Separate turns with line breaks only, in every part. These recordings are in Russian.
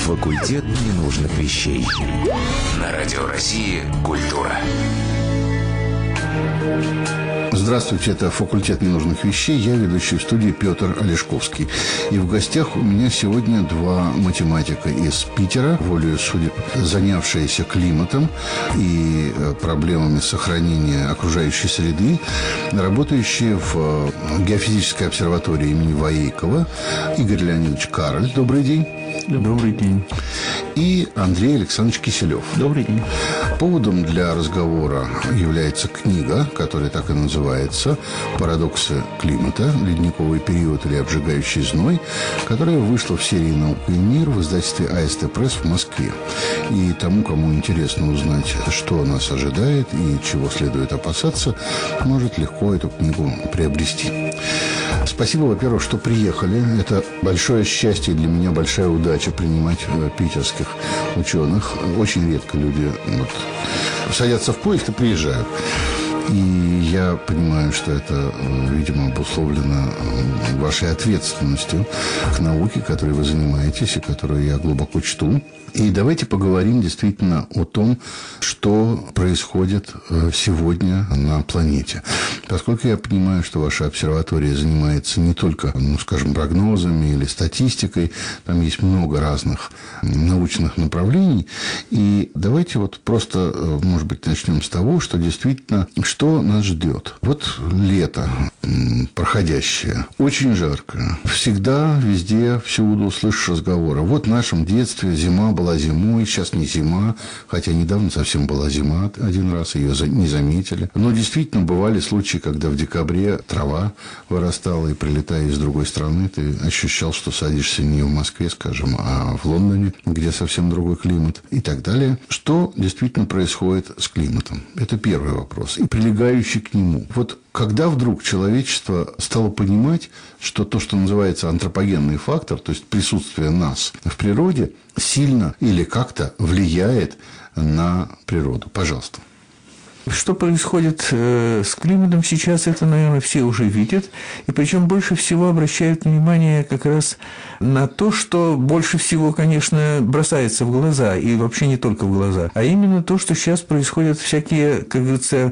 Факультет ненужных вещей. На Радио России «Культура».
Здравствуйте, это «Факультет ненужных вещей». Я ведущий в студии Петр Олешковский. И в гостях у меня сегодня два математика из Питера, волею судеб, занявшиеся климатом и проблемами сохранения окружающей среды, работающие в геофизической обсерватории имени Воейкова. Игорь Леонидович Карль, добрый день.
Добрый день.
И Андрей Александрович Киселев.
Добрый день.
Поводом для разговора является книга, которая так и называется «Парадоксы климата. Ледниковый период или обжигающий зной», которая вышла в серии «Наука и мир» в издательстве АСТ Пресс в Москве. И тому, кому интересно узнать, что нас ожидает и чего следует опасаться, может легко эту книгу приобрести. Спасибо, во-первых, что приехали. Это большое счастье для меня, большая удача принимать питерских ученых. Очень редко люди садятся в поезд и приезжают. И я понимаю, что это, видимо, обусловлено вашей ответственностью к науке, которой вы занимаетесь и которую я глубоко чту. И давайте поговорим действительно о том, что происходит сегодня на планете. Поскольку я понимаю, что ваша обсерватория занимается не только, скажем, прогнозами или статистикой, там есть много разных научных направлений. И давайте просто, может быть, начнем с того, что действительно, что нас ждет. Вот лето проходящее, очень жарко. Всегда, везде, всюду слышишь разговоры. Вот в нашем детстве зима была зимой, сейчас не зима, хотя недавно совсем была зима один раз, ее не заметили. Но действительно бывали случаи, когда в декабре трава вырастала, и прилетая из другой страны, ты ощущал, что садишься не в Москве, скажем, а в Лондоне, где совсем другой климат и так далее. Что действительно происходит с климатом? Это первый вопрос. И прилегающий к нему. Вот когда вдруг человечество стало понимать, что то, что называется антропогенный фактор, то есть присутствие нас в природе, сильно или как-то влияет на природу? Пожалуйста.
Что происходит с климатом сейчас, это, наверное, все уже видят. И причем больше всего обращают внимание как раз на то, что больше всего, конечно, бросается в глаза. И вообще не только в глаза. А именно то, что сейчас происходят всякие, как говорится,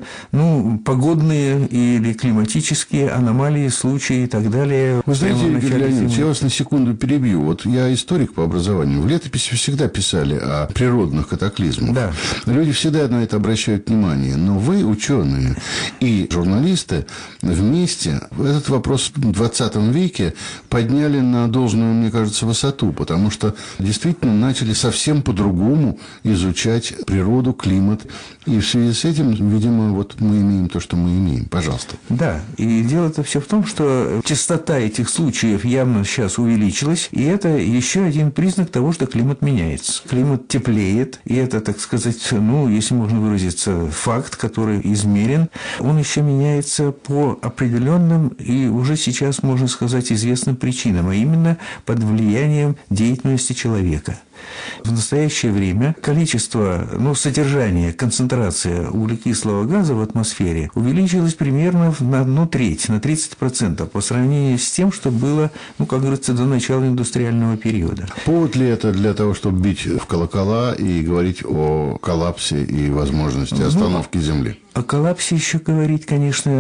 погодные или климатические аномалии, случаи и так далее.
Вы знаете, Игорь Леонидович, я вас на секунду перебью. Вот я историк по образованию. В летописи всегда писали о природных катаклизмах.
Да.
Люди всегда на это обращают внимание. Но вы, ученые и журналисты, вместе этот вопрос в 20 веке подняли на должную, мне кажется, высоту, потому что действительно начали совсем по-другому изучать природу, климат. И в связи с этим, видимо, мы имеем то, что мы имеем. Пожалуйста.
Да, и дело-то все в том, что частота этих случаев явно сейчас увеличилась, и это еще один признак того, что климат меняется. Климат теплеет, и это, так сказать, если можно выразиться, факт, который измерен, он еще меняется по определенным и уже сейчас, можно сказать, известным причинам, а именно под влиянием деятельности человека. В настоящее время количество, содержание, концентрация углекислого газа в атмосфере увеличилось примерно на треть, на 30% по сравнению с тем, что было, как говорится, до начала индустриального периода.
Повод ли это для того, чтобы бить в колокола и говорить о коллапсе и возможности остановки Земли?
О коллапсе еще говорить, конечно,